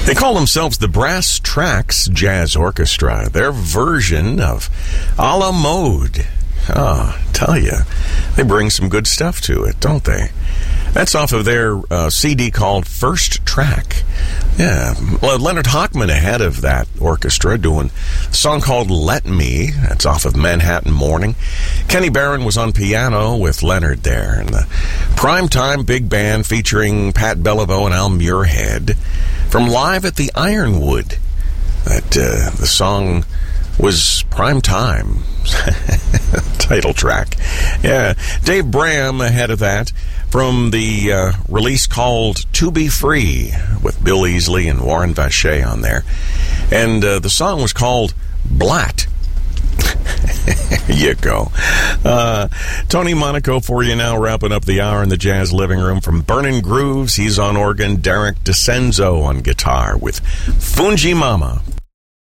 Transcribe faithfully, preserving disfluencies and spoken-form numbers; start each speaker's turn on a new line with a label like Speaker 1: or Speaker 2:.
Speaker 1: They call themselves the Brass Tracks Jazz Orchestra. Their version of a la mode. Oh, tell you, they bring some good stuff to it, don't they? That's off of their uh, C D called First Track. Yeah, well, Leonard Hochman ahead of that orchestra doing a song called Let Me. That's off of Manhattan Morning. Kenny Barron was on piano with Leonard there. And the primetime big band featuring Pat Beliveau and Al Muirhead from Live at the Ironwood. That uh, the song was Prime Time. Title track. Yeah, Dave Braham ahead of that from the uh, release called To Be Free with Bill Easley and Warren Vacher on there. And uh, the song was called Blatt. Here you go. Uh, Tony Monaco for you now, wrapping up the hour in the Jazz Living Room. From Burning Grooves, he's on organ. Derek DeCenzo on guitar with Fungi Mama